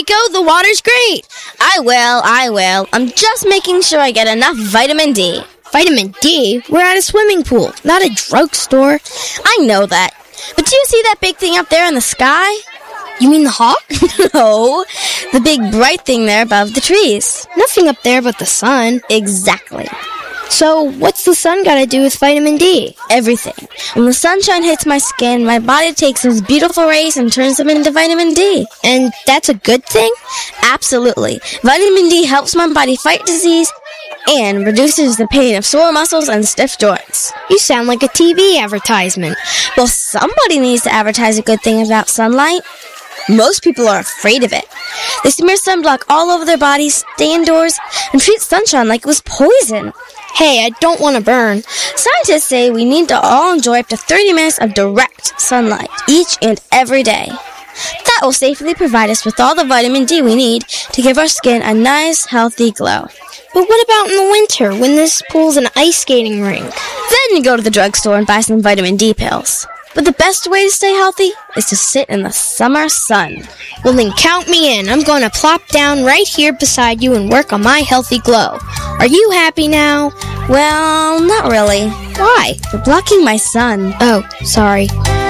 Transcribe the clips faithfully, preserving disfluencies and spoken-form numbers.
Rico. The water's great. I will, I will. I'm just making sure I get enough vitamin D. Vitamin D? We're at a swimming pool, not a drugstore. I know that. But do you see that big thing up there in the sky? You mean the hawk? No, the big bright thing there above the trees. Nothing up there but the sun. Exactly. So, what's the sun got to do with vitamin D? Everything. When the sunshine hits my skin, my body takes those beautiful rays and turns them into vitamin D. And that's a good thing? Absolutely. Vitamin D helps my body fight disease and reduces the pain of sore muscles and stiff joints. You sound like a T V advertisement. Well, somebody needs to advertise a good thing about sunlight. Most people are afraid of it. They smear sunblock all over their bodies, stay indoors, and treat sunshine like it was poison. Hey, I don't want to burn. Scientists say we need to all enjoy up to thirty minutes of direct sunlight each and every day. That will safely provide us with all the vitamin D we need to give our skin a nice, healthy glow. But what about in the winter, when this pool's an ice skating rink? Then you go to the drugstore and buy some vitamin D pills. But the best way to stay healthy is to sit in the summer sun. Well, then count me in. I'm going to plop down right here beside you and work on my healthy glow. Are you happy now? Well, not really. Why? You're blocking my sun. Oh, sorry.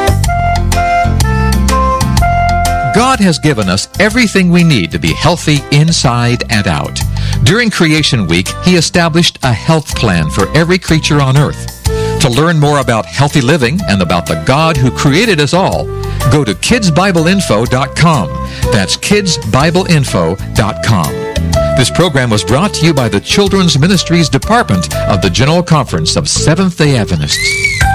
God has given us everything we need to be healthy inside and out. During Creation Week, He established a health plan for every creature on earth. To learn more about healthy living and about the God who created us all, go to kids bible info dot com. That's kids bible info dot com. This program was brought to you by the Children's Ministries Department of the General Conference of Seventh-day Adventists.